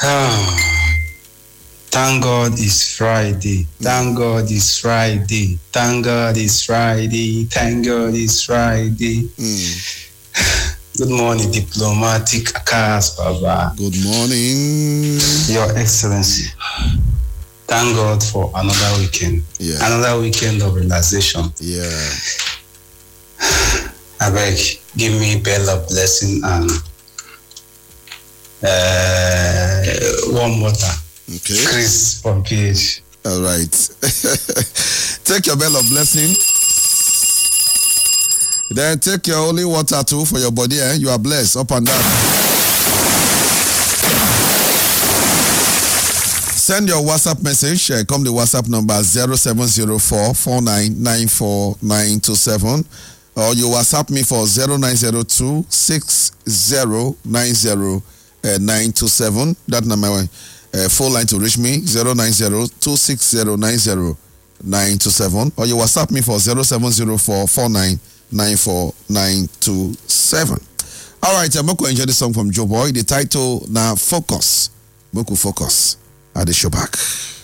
Thank God it's Friday. Thank God it's Friday. Thank God it's Friday. Thank God it's Friday. Good morning, diplomatic Akas Baba. Good morning, Your Excellency. Thank God for another weekend. Yeah. Another weekend of relaxation. Yeah. I beg, give me bell of blessing and warm water. Okay. Chris from PH. All right. Take your bell of blessing. Then take your holy water too for your body. You are blessed up and down. Send your WhatsApp message. Come the WhatsApp number 0704499497. Or you WhatsApp me for 0902609097. That number, phone line to reach me 0902609097. Or you WhatsApp me for 0704499497. All right, I'm going to enjoy the song from Joe Boy. The title now Focus. Boku Focus. At the show back.